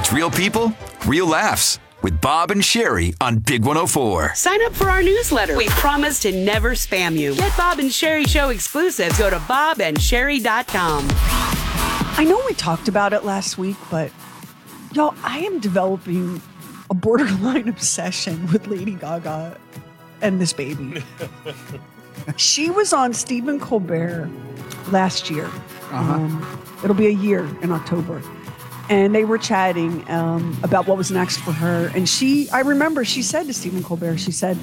It's real people, real laughs with Bob and Sherry on Big 104. Sign up for our newsletter. We promise to never spam you. Get Bob and Sherry Show exclusives. Go to bobandsherry.com. I know we talked about it last week, but y'all, I am developing a borderline obsession with Lady Gaga and this baby. She was on Stephen Colbert last year. It'll be a year in October. And they were chatting about what was next for her. And I remember she said to Stephen Colbert, she said,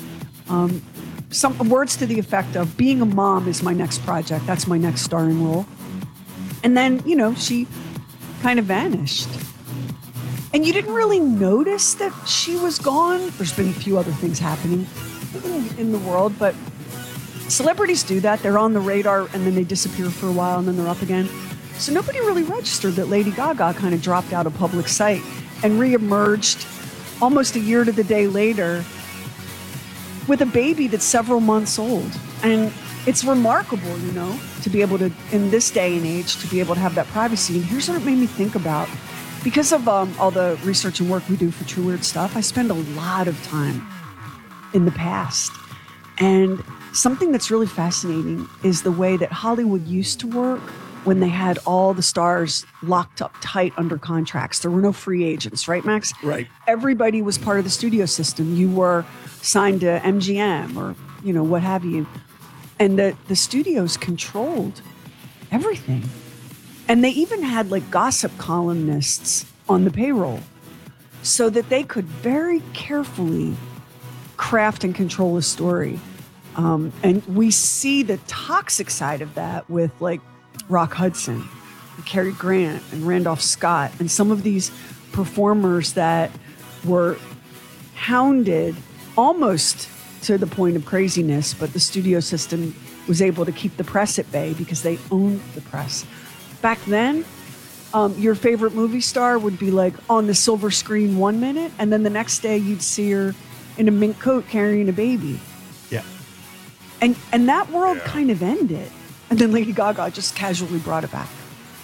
some words to the effect of, being a mom is my next project. That's my next starring role. And then, she kind of vanished. And you didn't really notice that she was gone. There's been a few other things happening in the world, but celebrities do that. They're on the radar and then they disappear for a while and then they're up again. So nobody really registered that Lady Gaga kind of dropped out of public sight and reemerged almost a year to the day later with a baby that's several months old. And it's remarkable, to be able to, in this day and age, to be able to have that privacy. And here's what it made me think about. Because of all the research and work we do for True Weird Stuff, I spend a lot of time in the past. And something that's really fascinating is the way that Hollywood used to work when they had all the stars locked up tight under contracts. There were no free agents, right, Max? Right. Everybody was part of the studio system. You were signed to MGM or, what have you. And the studios controlled everything. And they even had gossip columnists on the payroll so that they could very carefully craft and control a story. And we see the toxic side of that with Rock Hudson, and Cary Grant, and Randolph Scott, and some of these performers that were hounded almost to the point of craziness, but the studio system was able to keep the press at bay because they owned the press. Back then, your favorite movie star would be on the silver screen 1 minute, and then the next day you'd see her in a mink coat carrying a baby. Yeah. And that world kind of ended. And then Lady Gaga just casually brought it back.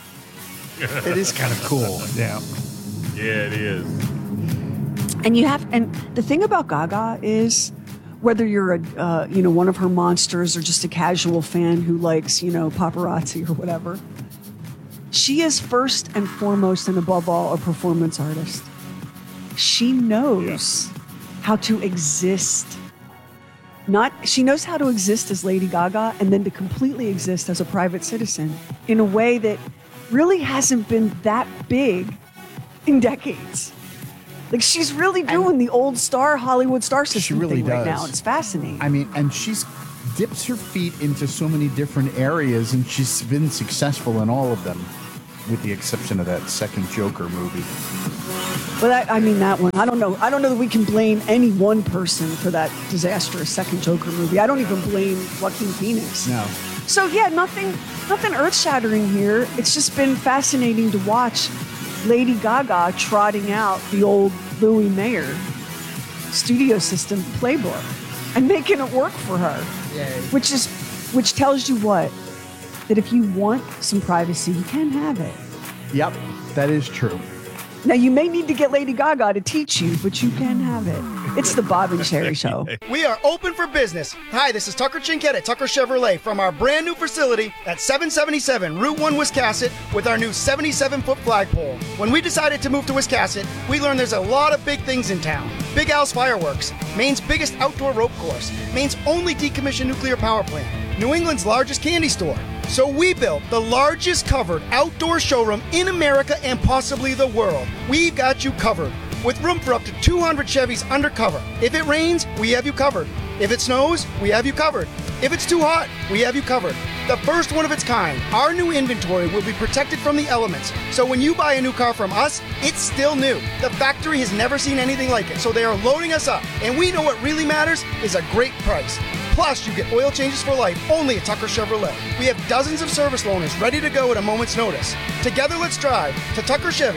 It is kind of cool. Yeah. Yeah, it is. And the thing about Gaga is, whether you're one of her monsters or just a casual fan who likes, paparazzi or whatever, she is first and foremost and above all a performance artist. She knows how to exist. She knows how to exist as Lady Gaga and then to completely exist as a private citizen in a way that really hasn't been that big in decades. She's really doing the old Hollywood star system thing right now. It's fascinating. I mean, and she's dips her feet into so many different areas, and she's been successful in all of them, with the exception of that second Joker movie. Well, that one, I don't know that we can blame any one person for that disastrous second Joker movie. I don't even blame Joaquin Phoenix. No. So yeah, nothing earth-shattering here. It's just been fascinating to watch Lady Gaga trotting out the old Louis Mayer studio system playbook and making it work for her. Yay. Which tells you what? That if you want some privacy, you can have it. Yep, that is true. Now, you may need to get Lady Gaga to teach you, but you can have it. It's the Bob and Sherry Show. We are open for business. Hi, this is Tucker Chinquette at Tucker Chevrolet from our brand new facility at 777 Route 1 Wiscasset with our new 77-foot flagpole. When we decided to move to Wiscasset, we learned there's a lot of big things in town. Big Al's Fireworks, Maine's biggest outdoor rope course, Maine's only decommissioned nuclear power plant, New England's largest candy store. So we built the largest covered outdoor showroom in America and possibly the world. We've got you covered, with room for up to 200 Chevys undercover. If it rains, we have you covered. If it snows, we have you covered. If it's too hot, we have you covered. The first one of its kind, our new inventory will be protected from the elements. So when you buy a new car from us, it's still new. The factory has never seen anything like it, so they are loading us up. And we know what really matters is a great price. Plus, you get oil changes for life only at Tucker Chevrolet. We have dozens of service loaners ready to go at a moment's notice. Together, let's drive to Tucker Chevy,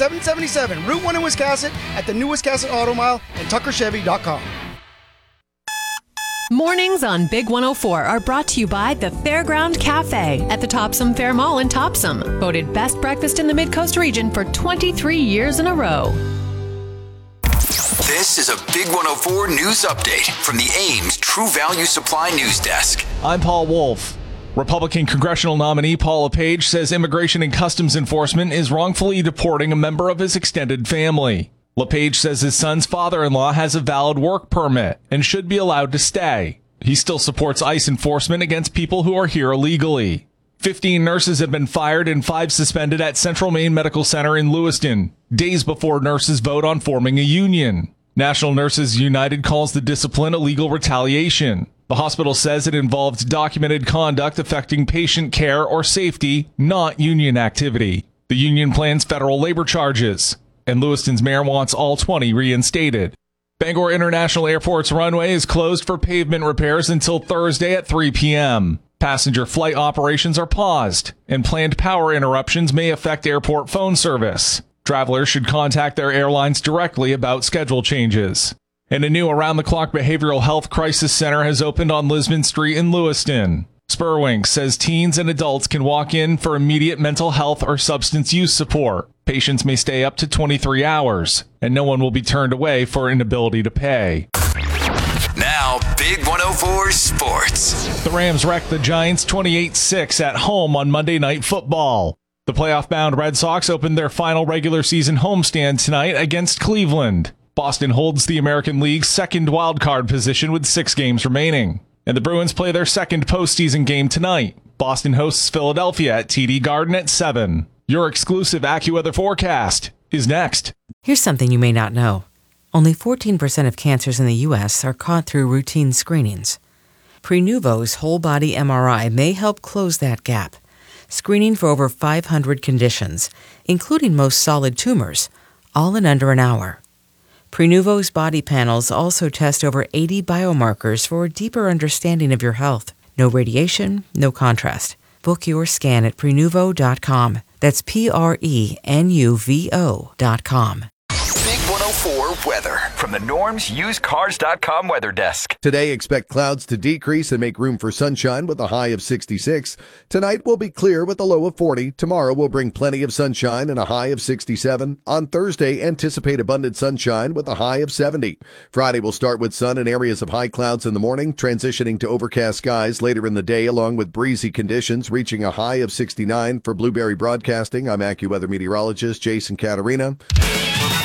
777 Route 1 in Wiscasset, at the new Wiscasset Auto Mile, and tuckerchevy.com. Mornings on Big 104 are brought to you by the Fairground Cafe at the Topsom Fair Mall in Topsom. Voted best breakfast in the Mid-Coast region for 23 years in a row. This is a Big 104 news update from the Ames True Value Supply News Desk. I'm Paul Wolf. Republican congressional nominee Paul LePage says Immigration and Customs Enforcement is wrongfully deporting a member of his extended family. LePage says his son's father-in-law has a valid work permit and should be allowed to stay. He still supports ICE enforcement against people who are here illegally. 15 nurses have been fired and 5 suspended at Central Maine Medical Center in Lewiston, days before nurses vote on forming a union. National Nurses United calls the discipline illegal retaliation. The hospital says it involved documented conduct affecting patient care or safety, not union activity. The union plans federal labor charges, and Lewiston's mayor wants all 20 reinstated. Bangor International Airport's runway is closed for pavement repairs until Thursday at 3 p.m. Passenger flight operations are paused, and planned power interruptions may affect airport phone service. Travelers should contact their airlines directly about schedule changes. And a new around-the-clock behavioral health crisis center has opened on Lisbon Street in Lewiston. Spurwink says teens and adults can walk in for immediate mental health or substance use support. Patients may stay up to 23 hours, and no one will be turned away for inability to pay. Now, Big 104 Sports. The Rams wrecked the Giants 28-6 at home on Monday Night Football. The playoff-bound Red Sox opened their final regular season homestand tonight against Cleveland. Boston holds the American League's second wildcard position with 6 games remaining. And the Bruins play their second postseason game tonight. Boston hosts Philadelphia at TD Garden at 7. Your exclusive AccuWeather forecast is next. Here's something you may not know. Only 14% of cancers in the U.S. are caught through routine screenings. Prenuvo's whole-body MRI may help close that gap, screening for over 500 conditions, including most solid tumors, all in under an hour. Prenuvo's body panels also test over 80 biomarkers for a deeper understanding of your health. No radiation, no contrast. Book your scan at Prenuvo.com. That's Prenuvo.com. Big 104 weather from the Norm's UsedCars.com weather desk. Today, expect clouds to decrease and make room for sunshine with a high of 66. Tonight will be clear with a low of 40. Tomorrow will bring plenty of sunshine and a high of 67. On Thursday, anticipate abundant sunshine with a high of 70. Friday will start with sun and areas of high clouds in the morning, transitioning to overcast skies later in the day, along with breezy conditions, reaching a high of 69. For Blueberry Broadcasting, I'm AccuWeather meteorologist Jason Caterina.